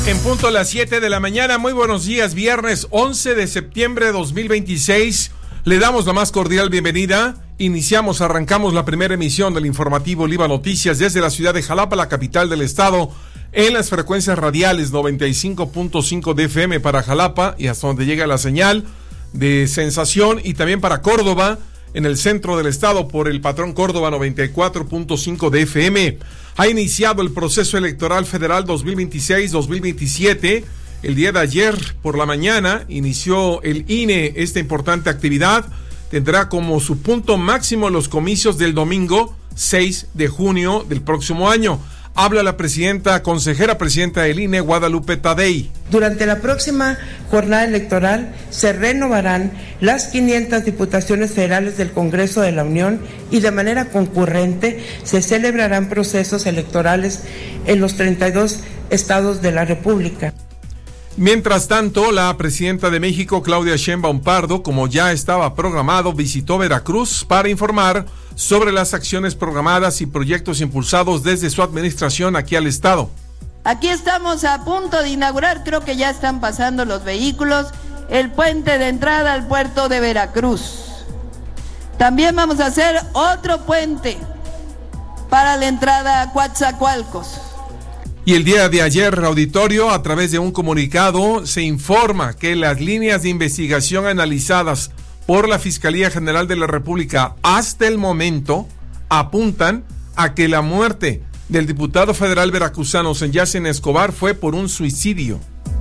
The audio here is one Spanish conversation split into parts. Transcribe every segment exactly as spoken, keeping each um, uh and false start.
En punto a las siete de la mañana, muy buenos días, viernes once de septiembre de dos mil veintiséis. Le damos la más cordial bienvenida. Iniciamos, arrancamos la primera emisión del informativo Oliva Noticias desde la ciudad de Jalapa, la capital del estado, en las frecuencias radiales noventa y cinco punto cinco de F M para Jalapa y hasta donde llega la señal de Sensación, y también para Córdoba, en el centro del estado, por el patrón Córdoba noventa y cuatro punto cinco de F M. Ha iniciado el proceso electoral federal dos mil veintiséis dos mil veintisiete. El día de ayer por la mañana inició el I N E esta importante actividad. Tendrá como su punto máximo los comicios del domingo seis de junio del próximo año. Habla la presidenta, consejera presidenta del I N E, Guadalupe Tadei. Durante la próxima jornada electoral se renovarán las quinientas diputaciones federales del Congreso de la Unión y de manera concurrente se celebrarán procesos electorales en los treinta y dos estados de la República. Mientras tanto, la presidenta de México, Claudia Sheinbaum Pardo, como ya estaba programado, visitó Veracruz para informar sobre las acciones programadas y proyectos impulsados desde su administración aquí al estado. Aquí estamos a punto de inaugurar, creo que ya están pasando los vehículos, el puente de entrada al puerto de Veracruz. También vamos a hacer otro puente para la entrada a Coatzacoalcos. Y el día de ayer, auditorio, a través de un comunicado, se informa que las líneas de investigación analizadas por la Fiscalía General de la República hasta el momento apuntan a que la muerte del diputado federal veracruzano Senyacen Escobar fue por un suicidio.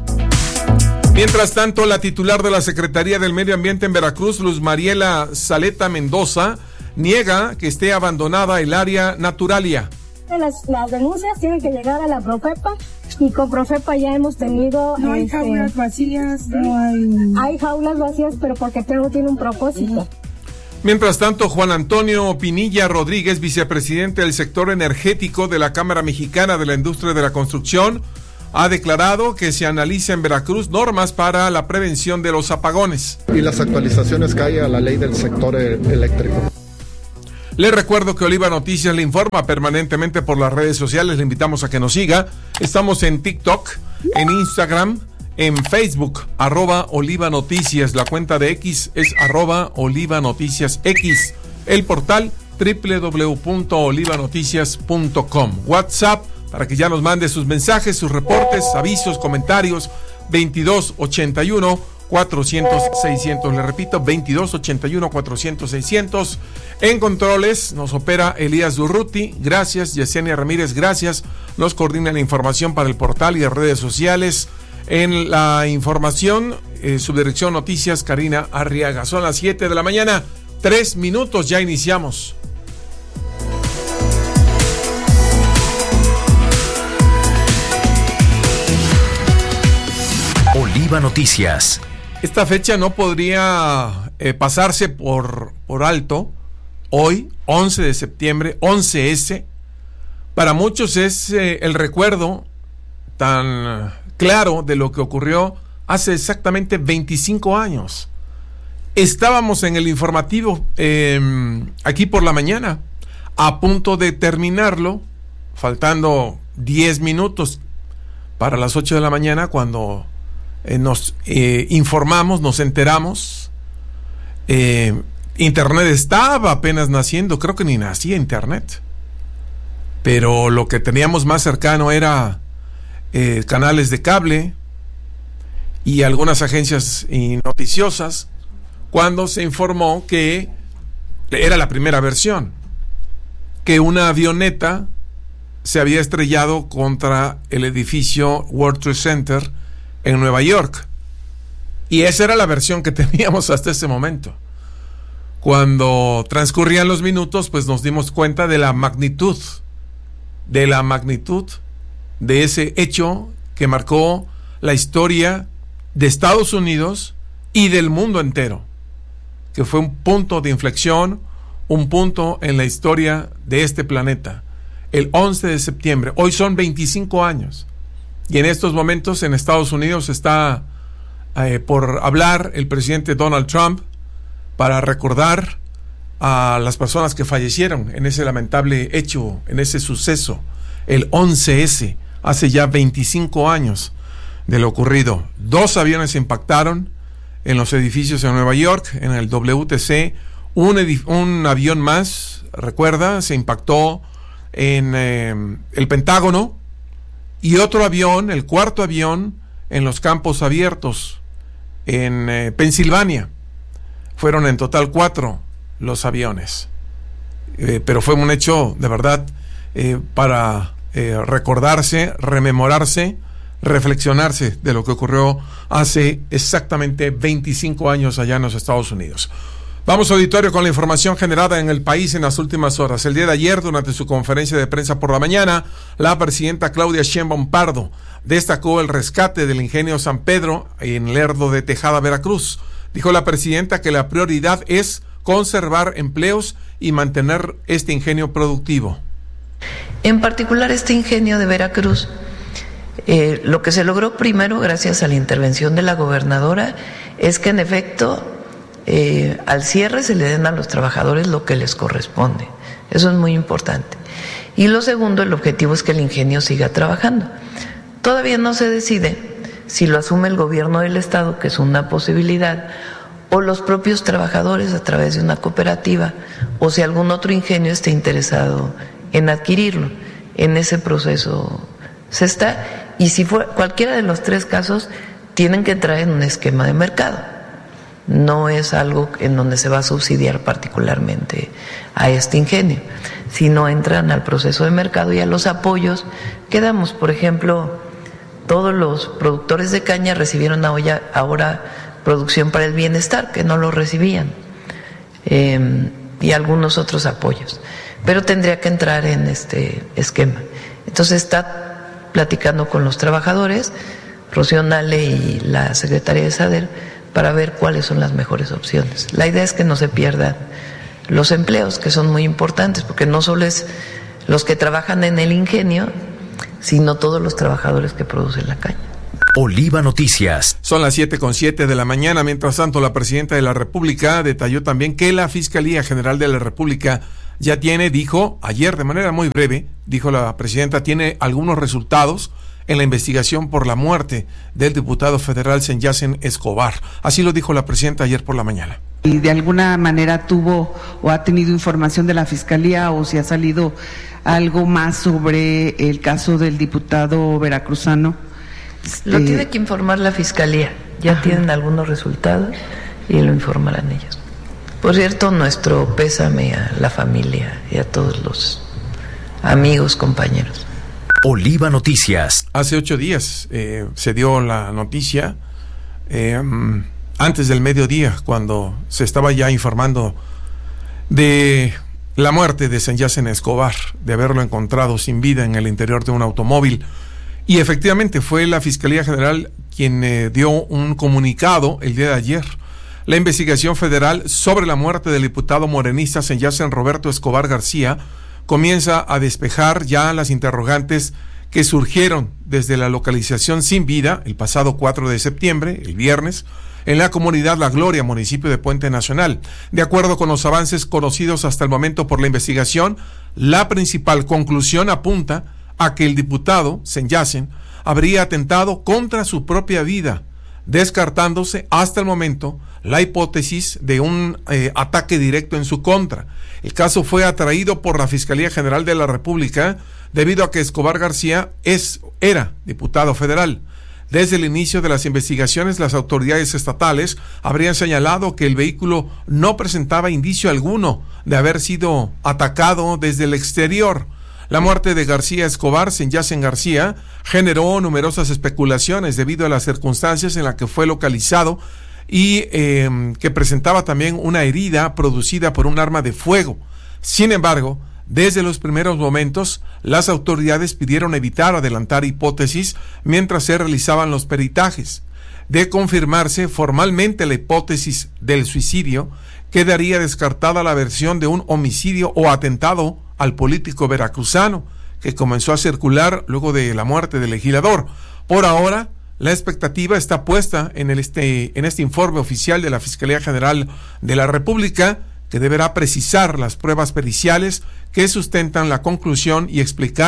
Mientras tanto, la titular de la Secretaría del Medio Ambiente en Veracruz, Luz Mariela Saleta Mendoza, niega que esté abandonada el área Naturalia. Las, las denuncias tienen que llegar a la Profepa y con Profepa ya hemos tenido... No hay este, jaulas vacías, no hay... Hay jaulas vacías, pero porque todo tiene un propósito. Mientras tanto, Juan Antonio Pinilla Rodríguez, vicepresidente del sector energético de la Cámara Mexicana de la Industria de la Construcción, ha declarado que se analiza en Veracruz normas para la prevención de los apagones. Y las actualizaciones que hay a la ley del sector eléctrico. Les recuerdo que Oliva Noticias le informa permanentemente por las redes sociales. Le invitamos a que nos siga. Estamos en TikTok, en Instagram, en Facebook, arroba Oliva Noticias. La cuenta de X es arroba Oliva Noticias X. El portal doble u doble u doble u punto oliva noticias punto com. WhatsApp para que ya nos mande sus mensajes, sus reportes, avisos, comentarios. veintidós ochenta y uno cuatrocientos seiscientos. Le repito, veintidós ochenta y uno cuatrocientos seiscientos. En controles nos opera Elías Durruti. Gracias. Yesenia Ramírez, gracias. Nos coordina la información para el portal y las redes sociales. En la información, eh, subdirección Noticias, Karina Arriaga. Son las siete de la mañana, tres minutos, ya iniciamos. Oliva Noticias. Esta fecha no podría eh, pasarse por, por alto. Hoy, once de septiembre, once ese, para muchos es eh, el recuerdo tan claro de lo que ocurrió hace exactamente veinticinco años. Estábamos en el informativo eh, aquí por la mañana, a punto de terminarlo, faltando diez minutos para las ocho de la mañana, cuando eh, nos eh, informamos, nos enteramos. Eh, Internet estaba apenas naciendo, creo que ni nacía Internet, pero lo que teníamos más cercano era eh, canales de cable y algunas agencias noticiosas, cuando se informó que era la primera versión, que una avioneta se había estrellado contra el edificio World Trade Center en Nueva York, y esa era la versión que teníamos hasta ese momento. Cuando transcurrían los minutos, pues nos dimos cuenta de la magnitud, de la magnitud de ese hecho que marcó la historia de Estados Unidos y del mundo entero, que fue un punto de inflexión, un punto en la historia de este planeta. El once de septiembre, hoy son veinticinco años, y en estos momentos en Estados Unidos está eh, por hablar el presidente Donald Trump para recordar a las personas que fallecieron en ese lamentable hecho, en ese suceso, el once ese, hace ya veinticinco años. de lo ocurrido. Dos aviones impactaron en los edificios en Nueva York, en el W T C. Un, edif- un avión más, recuerda, se impactó en eh, el Pentágono, y otro avión, el cuarto avión, en los campos abiertos en eh, Pensilvania. Fueron en total cuatro los aviones, eh, pero fue un hecho de verdad eh, para eh, recordarse, rememorarse, reflexionarse de lo que ocurrió hace exactamente veinticinco años allá en los Estados Unidos. Vamos, auditorio, con la información generada en el país en las últimas horas. El día de ayer, durante su conferencia de prensa por la mañana, la presidenta Claudia Sheinbaum Pardo destacó el rescate del ingenio San Pedro en Lerdo de Tejada, Veracruz. Dijo la presidenta que la prioridad es conservar empleos y mantener este ingenio productivo. En particular, este ingenio de Veracruz, eh, lo que se logró primero, gracias a la intervención de la gobernadora, es que en efecto Eh, al cierre se le den a los trabajadores lo que les corresponde. Eso es muy importante. Y lo segundo, el objetivo es que el ingenio siga trabajando. Todavía no se decide si lo asume el gobierno del estado, que es una posibilidad, o los propios trabajadores a través de una cooperativa, o si algún otro ingenio esté interesado en adquirirlo. En ese proceso se está, y si fue cualquiera de los tres casos, tienen que entrar en un esquema de mercado. No es algo en donde se va a subsidiar particularmente a este ingenio, sino entran al proceso de mercado y a los apoyos que damos. Por ejemplo, todos los productores de caña recibieron ahora, ahora producción para el bienestar, que no lo recibían, eh, y algunos otros apoyos, pero tendría que entrar en este esquema. Entonces está platicando con los trabajadores, Rocío Nale y la secretaria de SADER, para ver cuáles son las mejores opciones. La idea es que no se pierdan los empleos, que son muy importantes, porque no solo es los que trabajan en el ingenio, sino todos los trabajadores que producen la caña. Oliva Noticias. Son las siete con siete de la mañana. Mientras tanto, la presidenta de la República detalló también que la Fiscalía General de la República ya tiene, dijo ayer de manera muy breve, dijo la presidenta, tiene algunos resultados en la investigación por la muerte del diputado federal Sanjacen Escobar. Así lo dijo la presidenta ayer por la mañana. ¿Y de alguna manera tuvo o ha tenido información de la Fiscalía, o si ha salido algo más sobre el caso del diputado veracruzano? Este... Lo tiene que informar la Fiscalía. Ya Ajá. tienen algunos resultados y lo informarán ellos. Por cierto, nuestro pésame a la familia y a todos los amigos, compañeros. Oliva Noticias. Hace ocho días eh, se dio la noticia, eh, antes del mediodía, cuando se estaba ya informando de la muerte de Sanjacen Escobar, de haberlo encontrado sin vida en el interior de un automóvil. Y efectivamente fue la Fiscalía General quien eh, dio un comunicado el día de ayer. La investigación federal sobre la muerte del diputado morenista Sanjacen Roberto Escobar García comienza a despejar ya las interrogantes que surgieron desde la localización sin vida el pasado cuatro de septiembre, el viernes, en la comunidad La Gloria, municipio de Puente Nacional. De acuerdo con los avances conocidos hasta el momento por la investigación, la principal conclusión apunta a que el diputado Sanjacen habría atentado contra su propia vida, descartándose hasta el momento la hipótesis de un eh, ataque directo en su contra. El caso fue atraído por la Fiscalía General de la República debido a que Escobar García es, era diputado federal. Desde el inicio de las investigaciones, las autoridades estatales habrían señalado que el vehículo no presentaba indicio alguno de haber sido atacado desde el exterior. La muerte de García Escobar, Sanjacen García, generó numerosas especulaciones debido a las circunstancias en las que fue localizado y eh, que presentaba también una herida producida por un arma de fuego. Sin embargo, desde los primeros momentos, las autoridades pidieron evitar adelantar hipótesis mientras se realizaban los peritajes. De confirmarse formalmente la hipótesis del suicidio, quedaría descartada la versión de un homicidio o atentado al político veracruzano, que comenzó a circular luego de la muerte del legislador. Por ahora, la expectativa está puesta en, el este, en este informe oficial de la Fiscalía General de la República, que deberá precisar las pruebas periciales que sustentan la conclusión y explicar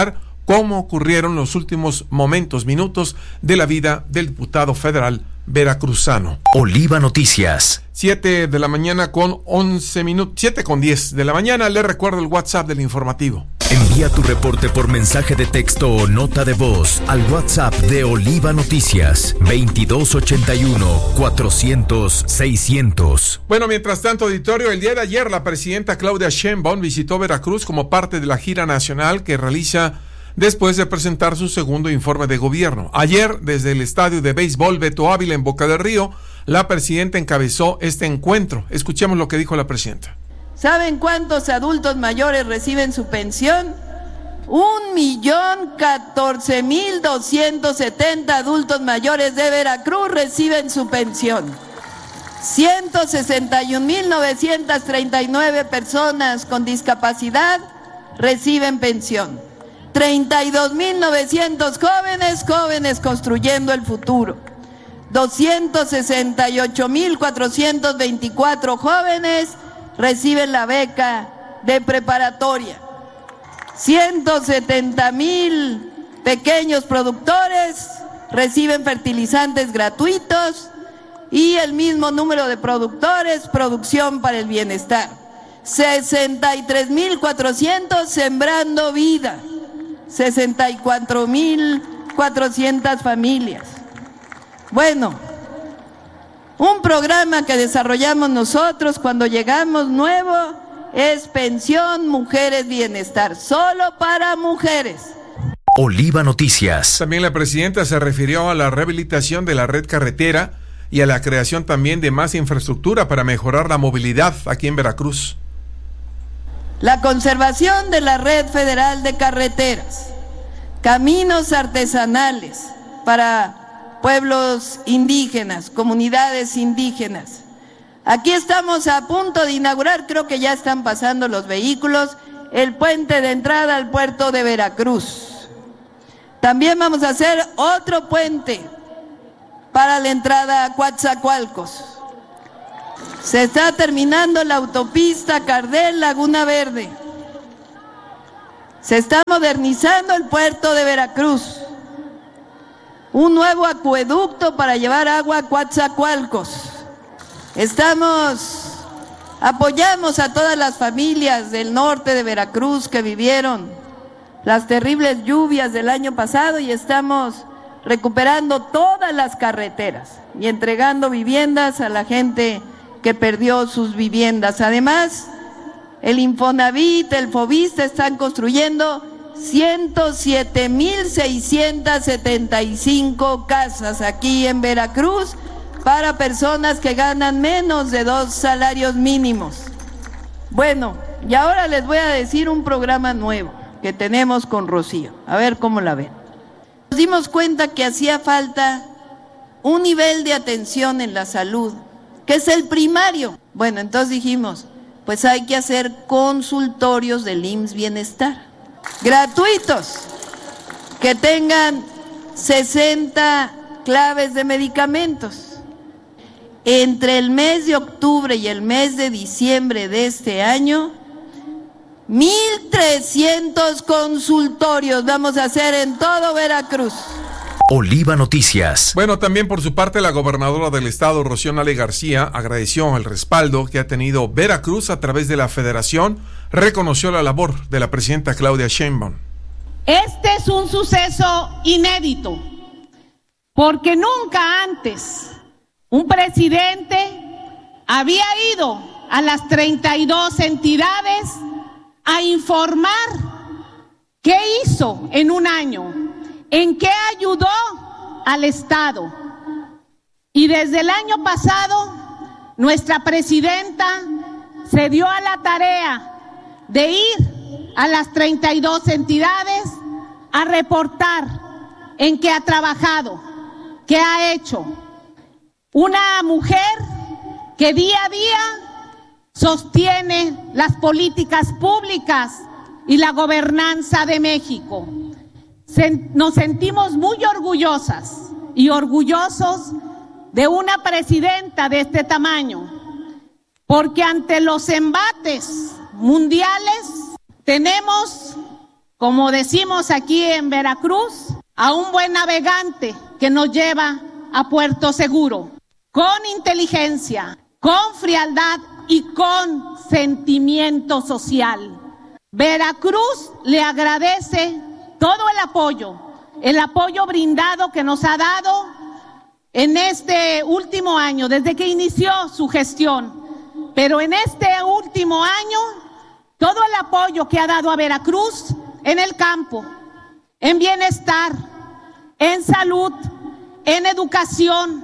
cómo ocurrieron los últimos momentos, minutos de la vida del diputado federal veracruzano. Oliva Noticias. Siete de la mañana con once minutos, siete con diez de la mañana. Le recuerdo el WhatsApp del informativo. Envía tu reporte por mensaje de texto o nota de voz al WhatsApp de Oliva Noticias, veintidós ochenta y uno, cuatrocientos, seiscientos. Bueno, mientras tanto, auditorio, el día de ayer la presidenta Claudia Sheinbaum visitó Veracruz como parte de la gira nacional que realiza después de presentar su segundo informe de gobierno. Ayer, desde el estadio de béisbol Beto Ávila en Boca del Río, la presidenta encabezó este encuentro. Escuchemos lo que dijo la presidenta. ¿Saben cuántos adultos mayores reciben su pensión? Un millón catorce mil doscientos setenta adultos mayores de Veracruz reciben su pensión. ciento sesenta y un mil novecientas treinta y nueve personas con discapacidad reciben pensión. treinta y dos mil novecientos jóvenes, jóvenes construyendo el futuro. doscientos sesenta y ocho mil cuatrocientos veinticuatro jóvenes reciben la beca de preparatoria. ciento setenta mil pequeños productores reciben fertilizantes gratuitos y el mismo número de productores, producción para el bienestar. sesenta y tres mil cuatrocientos sembrando vida. sesenta y cuatro mil cuatrocientas familias. Bueno, un programa que desarrollamos nosotros cuando llegamos nuevo es Pensión Mujeres Bienestar, solo para mujeres. Oliva Noticias. También la presidenta se refirió a la rehabilitación de la red carretera y a la creación también de más infraestructura para mejorar la movilidad aquí en Veracruz. La conservación de la red federal de carreteras, caminos artesanales para pueblos indígenas, comunidades indígenas. Aquí estamos a punto de inaugurar, creo que ya están pasando los vehículos, el puente de entrada al puerto de Veracruz. También vamos a hacer otro puente para la entrada a Coatzacoalcos. Se está terminando la autopista Cardel-Laguna Verde. Se está modernizando el puerto de Veracruz. Un nuevo acueducto para llevar agua a Coatzacoalcos. Estamos, apoyamos a todas las familias del norte de Veracruz que vivieron las terribles lluvias del año pasado y estamos recuperando todas las carreteras y entregando viviendas a la gente que perdió sus viviendas. Además, el Infonavit, el Fovista están construyendo ciento siete mil seiscientas setenta y cinco casas aquí en Veracruz para personas que ganan menos de dos salarios mínimos. Bueno, y ahora les voy a decir un programa nuevo que tenemos con Rocío, a ver cómo la ven. Nos dimos cuenta que hacía falta un nivel de atención en la salud, que es el primario. Bueno, entonces dijimos, pues hay que hacer consultorios del I M S S Bienestar, gratuitos, que tengan sesenta claves de medicamentos. Entre el mes de octubre y el mes de diciembre de este año, mil trescientos consultorios vamos a hacer en todo Veracruz. Oliva Noticias. Bueno, también por su parte la gobernadora del estado, Rocío Nale García, agradeció el respaldo que ha tenido Veracruz a través de la federación, reconoció la labor de la presidenta Claudia Sheinbaum. Este es un suceso inédito, porque nunca antes un presidente había ido a las treinta y dos entidades a informar qué hizo en un año, en qué ayudó al Estado. Y desde el año pasado, nuestra presidenta se dio a la tarea de ir a las treinta y dos entidades a reportar en qué ha trabajado, qué ha hecho. Una mujer que día a día sostiene las políticas públicas y la gobernanza de México. Se, nos sentimos muy orgullosas y orgullosos de una presidenta de este tamaño, porque ante los embates mundiales tenemos como decimos aquí en Veracruz, a un buen navegante que nos lleva a puerto seguro, con inteligencia, con frialdad y con sentimiento social. Veracruz le agradece todo el apoyo, el apoyo brindado que nos ha dado en este último año, desde que inició su gestión. Pero en este último año, todo el apoyo que ha dado a Veracruz en el campo, en bienestar, en salud, en educación,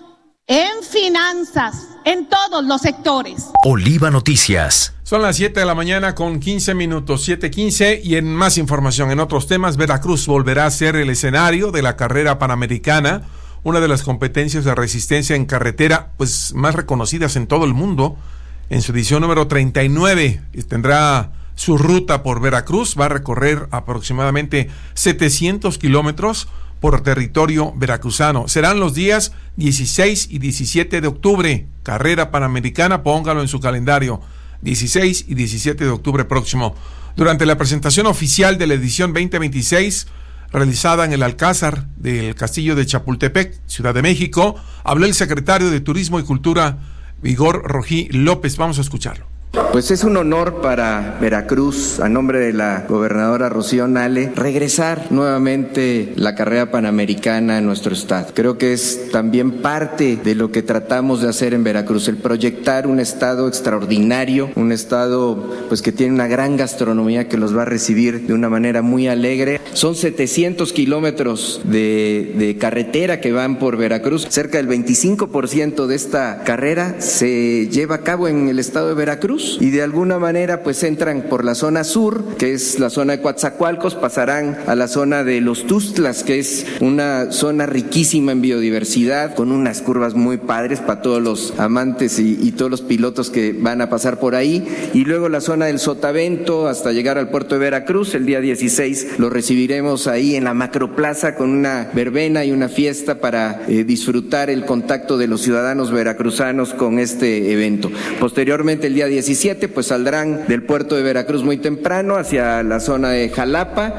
en finanzas, en todos los sectores. Oliva Noticias. Son las siete de la mañana con quince minutos, siete quince, y en más información, en otros temas, Veracruz volverá a ser el escenario de la carrera panamericana, una de las competencias de resistencia en carretera pues más reconocidas en todo el mundo. En su edición número treinta y nueve tendrá su ruta por Veracruz, va a recorrer aproximadamente setecientos kilómetros por territorio veracruzano. Serán los días dieciséis y diecisiete de octubre, carrera panamericana, póngalo en su calendario, dieciséis y diecisiete de octubre próximo. Durante la presentación oficial de la edición veinte veintiséis, realizada en el Alcázar del Castillo de Chapultepec, Ciudad de México, habló el secretario de Turismo y Cultura, Igor Rojí López. Vamos a escucharlo. Pues es un honor para Veracruz, a nombre de la gobernadora Rocío Nale, regresar nuevamente la carrera panamericana en nuestro estado. Creo que es también parte de lo que tratamos de hacer en Veracruz, el proyectar un estado extraordinario, un estado pues que tiene una gran gastronomía que los va a recibir de una manera muy alegre. Son setecientos kilómetros de, de carretera que van por Veracruz. Cerca del veinticinco por ciento de esta carrera se lleva a cabo en el estado de Veracruz. Y de alguna manera pues entran por la zona sur, que es la zona de Coatzacoalcos, pasarán a la zona de Los Tuxtlas, que es una zona riquísima en biodiversidad, con unas curvas muy padres para todos los amantes y, y todos los pilotos que van a pasar por ahí, y luego la zona del Sotavento hasta llegar al puerto de Veracruz. El día dieciséis lo recibiremos ahí en la Macroplaza con una verbena y una fiesta para eh, disfrutar el contacto de los ciudadanos veracruzanos con este evento. Posteriormente, el día diecisiete, pues saldrán del puerto de Veracruz muy temprano hacia la zona de Jalapa,